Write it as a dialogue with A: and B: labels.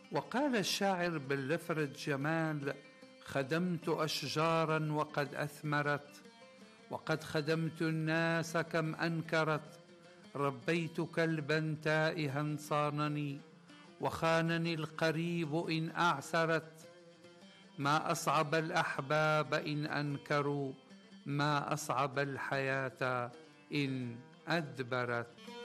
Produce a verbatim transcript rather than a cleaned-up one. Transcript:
A: وقال الشاعر باللفرد جمال: خدمت أشجارا وقد أثمرت، وقد خدمت الناس كم أنكرت، ربيت كلبا تائها صانني، وخانني القريب إن أعسرت. ما أصعب الأحباب إن أنكروا، ما أصعب الحياة إن أدبرت.